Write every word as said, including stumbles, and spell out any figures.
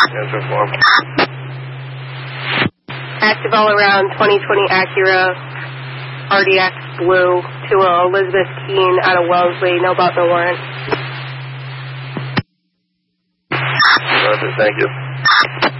Answer form. Active all around, twenty twenty Acura, R D X blue, to uh, Elizabeth Keene out of Wellesley. No about no warrant. Roger, thank you.